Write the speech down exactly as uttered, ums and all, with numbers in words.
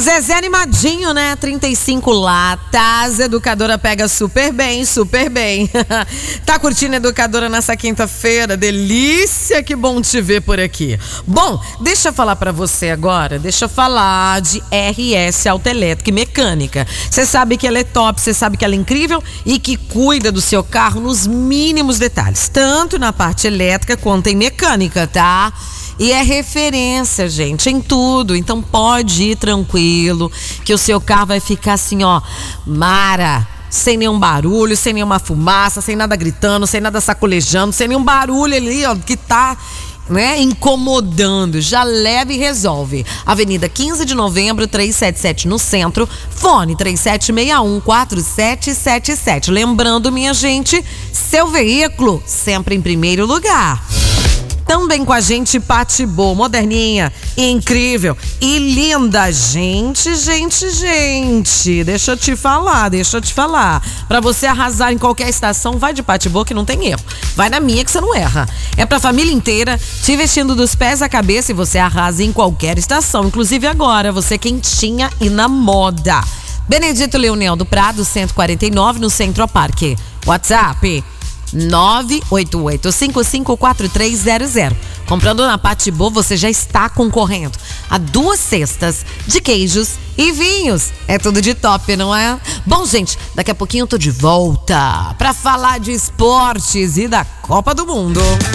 Zezé animadinho, né? trinta e cinco latas. Educadora pega super bem, super bem. Tá curtindo a Educadora nessa quinta-feira? Delícia, que bom te ver por aqui. Bom, deixa eu falar pra você agora, deixa eu falar de R S Autoelétrica e Mecânica. Você sabe que ela é top, você sabe que ela é incrível e que cuida do seu carro nos mínimos detalhes, tanto na parte elétrica quanto em mecânica, tá? E é referência, gente, em tudo. Então pode ir tranquilo, que o seu carro vai ficar assim, ó, mara, sem nenhum barulho, sem nenhuma fumaça, sem nada gritando, sem nada sacolejando, sem nenhum barulho ali, ó, que tá, né, incomodando. Já leva e resolve. Avenida quinze de novembro, trezentos e setenta e sete no centro. Fone três sete seis um, quatro sete sete sete. Lembrando, minha gente, seu veículo sempre em primeiro lugar. Também com a gente, Patibô, moderninha, incrível e linda. Gente, gente, gente, deixa eu te falar, deixa eu te falar. Pra você arrasar em qualquer estação, vai de Patibô que não tem erro. Vai na minha que você não erra. É pra família inteira, te vestindo dos pés à cabeça e você arrasa em qualquer estação. Inclusive agora, você quentinha e na moda. Benedito Leonel do Prado, cento e quarenta e nove, no Centro Parque. WhatsApp nove oito oito cinco cinco quatro três zero zero. Comprando na Patibô, você já está concorrendo a duas cestas de queijos e vinhos. É tudo de top, não é? Bom, gente, daqui a pouquinho eu tô de volta para falar de esportes e da Copa do Mundo.